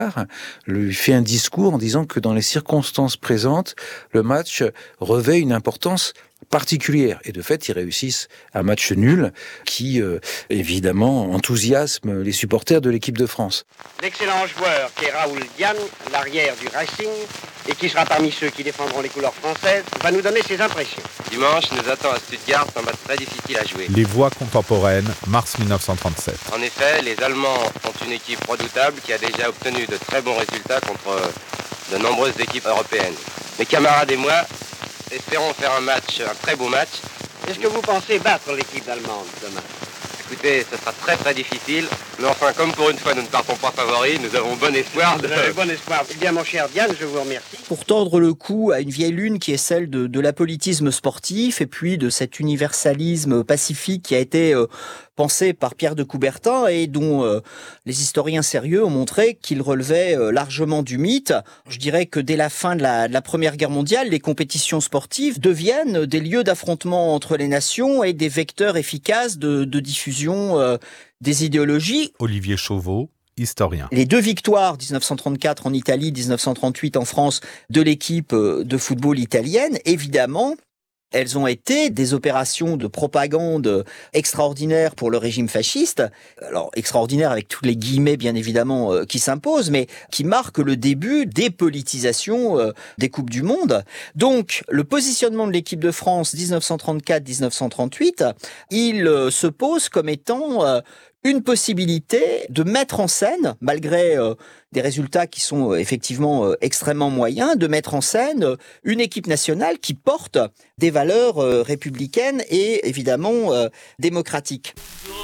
lui fait un discours en disant que dans les circonstances présentes, le match revêt une importance particulière. Et de fait, ils réussissent un match nul qui, évidemment, enthousiasme les supporters de l'équipe de France. L'excellent joueur qui est Raoul Diane, l'arrière du Racing, et qui sera parmi ceux qui défendront les couleurs françaises, va nous donner ses impressions. Dimanche nous attend à Stuttgart un match très difficile à jouer. Les voix contemporaines, mars 1937. En effet, les Allemands ont une équipe redoutable qui a déjà obtenu de très bons résultats contre de nombreuses équipes européennes. Mes camarades et moi espérons faire un très beau match. Est-ce que vous pensez battre l'équipe allemande demain ? Écoutez, ce sera très très difficile, mais enfin, comme pour une fois nous ne partons pas favoris, nous avons bon espoir de... Bon espoir. Eh bien, mon cher Diane, je vous remercie. Pour tordre le cou à une vieille lune qui est celle de l'apolitisme sportif et puis de cet universalisme pacifique qui a été pensé par Pierre de Coubertin et dont les historiens sérieux ont montré qu'il relevait largement du mythe. Je dirais que dès la fin de la Première Guerre mondiale, les compétitions sportives deviennent des lieux d'affrontement entre les nations et des vecteurs efficaces de diffusion des idéologies. Olivier Chauveau, historien. Les 2 victoires, 1934 en Italie, 1938 en France, de l'équipe de football italienne, évidemment, elles ont été des opérations de propagande extraordinaires pour le régime fasciste. Alors, extraordinaire avec tous les guillemets, bien évidemment, qui s'imposent, mais qui marquent le début des politisations des Coupes du Monde. Donc, le positionnement de l'équipe de France 1934-1938, il se pose comme étant une possibilité de mettre en scène, malgré des résultats qui sont effectivement extrêmement moyens, de mettre en scène une équipe nationale qui porte des valeurs républicaines et évidemment démocratiques.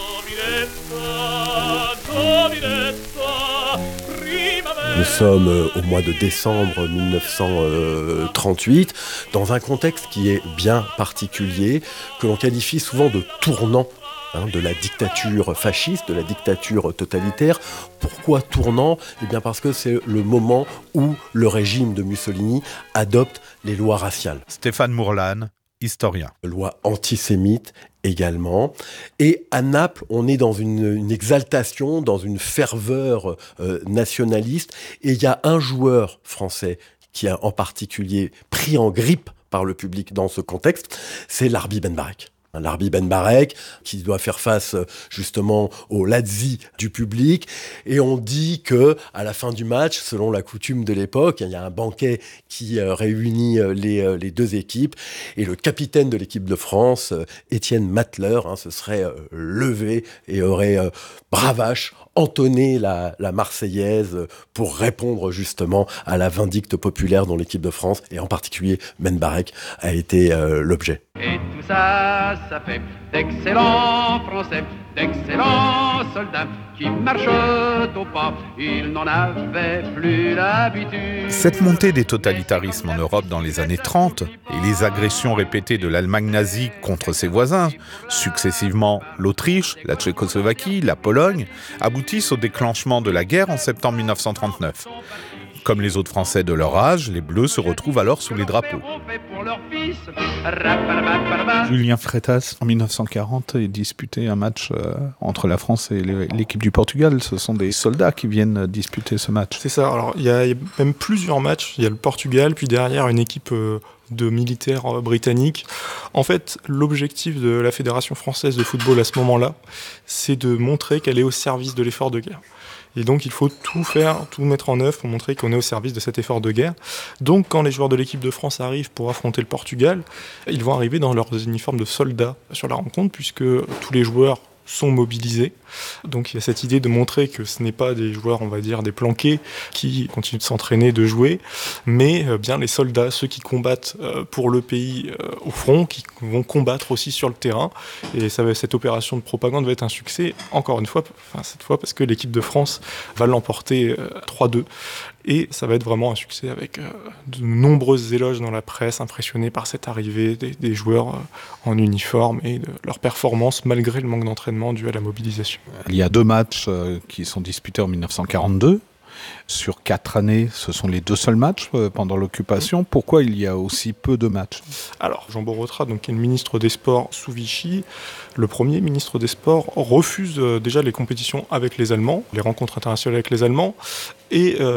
Nous sommes au mois de décembre 1938, dans un contexte qui est bien particulier, que l'on qualifie souvent de tournant de la dictature fasciste, de la dictature totalitaire. Pourquoi tournant ? Eh bien parce que c'est le moment où le régime de Mussolini adopte les lois raciales. Stéphane Mourlane, historien. Loi antisémite également. Et à Naples, on est dans une exaltation, dans une ferveur nationaliste. Et il y a un joueur français qui a en particulier pris en grippe par le public dans ce contexte, c'est Larbi Ben Barek. Larbi Ben Barek, qui doit faire face justement au lazzi du public. Et on dit que à la fin du match, selon la coutume de l'époque, il y a un banquet qui réunit les 2 équipes. Et le capitaine de l'équipe de France, Étienne Matler, se serait levé et aurait bravache entonné la Marseillaise pour répondre justement à la vindicte populaire dont l'équipe de France, et en particulier Ben Barek, a été l'objet. Et tout ça, ça fait d'excellents Français, d'excellents soldats qui marchent au pas, ils n'en avaient plus l'habitude. Cette montée des totalitarismes en Europe dans les années 30 et les agressions répétées de l'Allemagne nazie contre ses voisins, successivement l'Autriche, la Tchécoslovaquie, la Pologne, aboutissent au déclenchement de la guerre en septembre 1939. Comme les autres Français de leur âge, les Bleus se retrouvent alors sous les drapeaux. Julien Freitas, en 1940, est disputé un match entre la France et l'équipe du Portugal. Ce sont des soldats qui viennent disputer ce match. C'est ça. Alors, il y a même plusieurs matchs. Il y a le Portugal, puis derrière une équipe de militaires britanniques. En fait, l'objectif de la Fédération française de football à ce moment-là, c'est de montrer qu'elle est au service de l'effort de guerre. Et donc, il faut tout faire, tout mettre en œuvre pour montrer qu'on est au service de cet effort de guerre. Donc, quand les joueurs de l'équipe de France arrivent pour affronter le Portugal, ils vont arriver dans leurs uniformes de soldats sur la rencontre, puisque tous les joueurs sont mobilisés. Donc il y a cette idée de montrer que ce n'est pas des joueurs, on va dire, des planqués qui continuent de s'entraîner, de jouer, mais bien les soldats, ceux qui combattent pour le pays au front, qui vont combattre aussi sur le terrain. Et cette opération de propagande va être un succès, encore une fois, cette fois parce que l'équipe de France va l'emporter 3-2. Et ça va être vraiment un succès avec de nombreuses éloges dans la presse, impressionnés par cette arrivée des joueurs en uniforme et de leur performance malgré le manque d'entraînement dû à la mobilisation. Il y a 2 matchs qui sont disputés en 1942. Sur 4 années, ce sont les 2 seuls matchs pendant l'occupation. Pourquoi il y a aussi peu de matchs ? Alors, Jean Borotra, donc, qui est le ministre des Sports sous Vichy, le premier ministre des Sports, refuse déjà les compétitions avec les Allemands, les rencontres internationales avec les Allemands, et